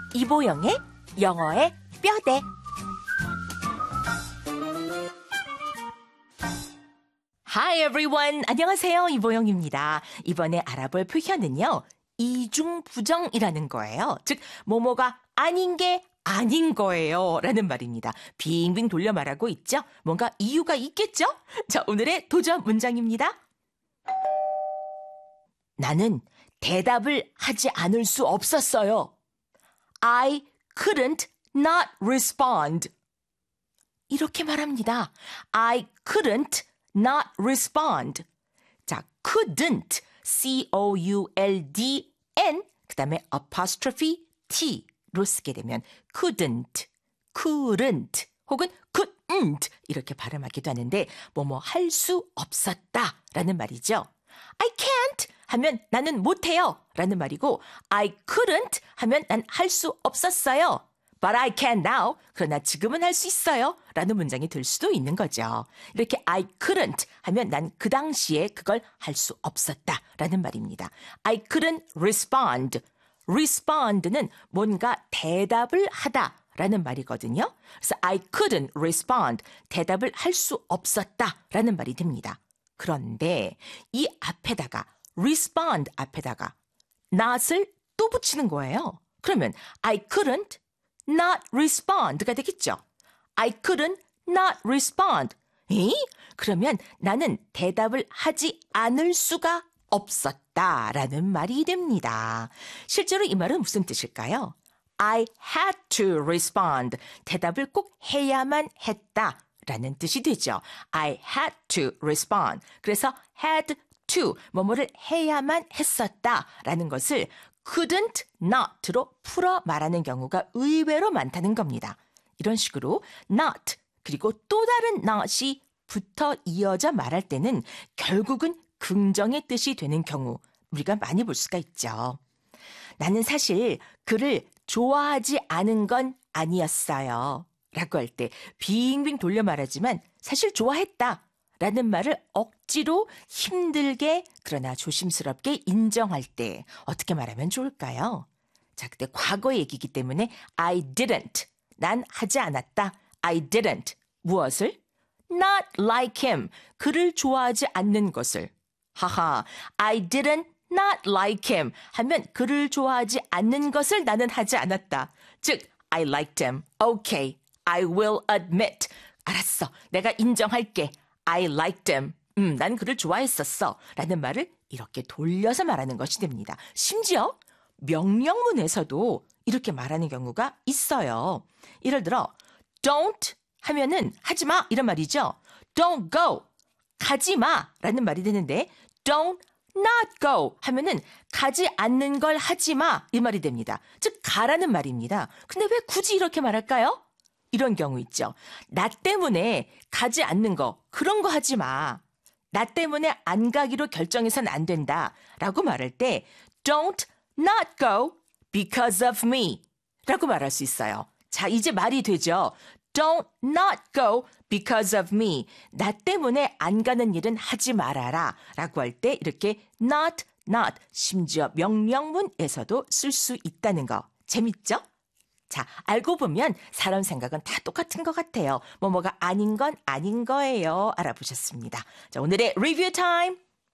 이보영의 영어의 뼈대. Hi everyone. 안녕하세요. 이보영입니다. 이번에 알아볼 표현은요. 이중부정이라는 거예요. 즉 뭐뭐가 아닌 게 아닌 거예요 라는 말입니다. 빙빙 돌려 말하고 있죠. 뭔가 이유가 있겠죠? 자, 오늘의 도전 문장입니다. 나는 대답을 하지 않을 수 없었어요. I couldn't not respond. 이렇게 말합니다. I couldn't not respond. 자, couldn't, C-O-U-L-D-N, 그 다음에 apostrophe T로 쓰게 되면 couldn't, couldn't, 혹은 couldn't 이렇게 발음하기도 하는데 뭐뭐 할 수 없었다 라는 말이죠. I can't 하면 나는 못해요 라는 말이고 I couldn't 하면 난 할 수 없었어요. But I can now. 그러나 지금은 할 수 있어요 라는 문장이 될 수도 있는 거죠. 이렇게 I couldn't 하면 난 그 당시에 그걸 할 수 없었다 라는 말입니다. I couldn't respond. respond는 뭔가 대답을 하다 라는 말이거든요. 그래서 I couldn't respond. 대답을 할 수 없었다 라는 말이 됩니다. 그런데 이 앞에다가 respond 앞에다가 not을 또 붙이는 거예요. 그러면 I couldn't not respond가 되겠죠. I couldn't not respond. 그러면 나는 대답을 하지 않을 수가 없었다라는 말이 됩니다. 실제로 이 말은 무슨 뜻일까요? I had to respond. 대답을 꼭 해야만 했다라는 뜻이 되죠. I had to respond. 그래서 had to, 뭐뭐를 해야만 했었다라는 것을 couldn't not로 풀어 말하는 경우가 의외로 많다는 겁니다. 이런 식으로 not 그리고 또 다른 not이 붙어 이어져 말할 때는 결국은 긍정의 뜻이 되는 경우 우리가 많이 볼 수가 있죠. 나는 사실 그를 좋아하지 않은 건 아니었어요 라고 할 때 빙빙 돌려 말하지만 사실 좋아했다 라는 말을 억지로 힘들게 그러나 조심스럽게 인정할 때 어떻게 말하면 좋을까요? 자, 그때 과거 얘기이기 때문에 I didn't. 난 하지 않았다. I didn't. 무엇을? Not like him. 그를 좋아하지 않는 것을. 하하. I didn't not like him. 하면 그를 좋아하지 않는 것을 나는 하지 않았다. 즉, I liked him. Okay. I will admit. 알았어. 내가 인정할게. I liked him. 난 그를 좋아했었어. 라는 말을 이렇게 돌려서 말하는 것이 됩니다. 심지어 명령문에서도 이렇게 말하는 경우가 있어요. 예를 들어 don't 하면은 하지 마 이런 말이죠. Don't go. 가지 마 라는 말이 되는데 don't not go 하면은 가지 않는 걸 하지 마 이 말이 됩니다. 즉 가라는 말입니다. 근데 왜 굳이 이렇게 말할까요? 이런 경우 있죠. 나 때문에 가지 않는 거, 그런 거 하지 마. 나 때문에 안 가기로 결정해서는 안 된다. 라고 말할 때 don't not go because of me 라고 말할 수 있어요. 자, 이제 말이 되죠. Don't not go because of me. 나 때문에 안 가는 일은 하지 말아라. 라고 할 때 이렇게 not 심지어 명령문에서도 쓸 수 있다는 거. 재밌죠? 자, 알고 보면 사람 생각은 다 똑같은 것 같아요. 뭐뭐가 아닌 건 아닌 거예요. 알아보셨습니다. 자, 오늘의 리뷰 타임.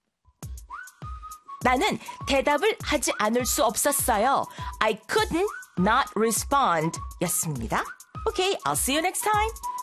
나는 대답을 하지 않을 수 없었어요. I couldn't not respond 였습니다. Okay, I'll see you next time.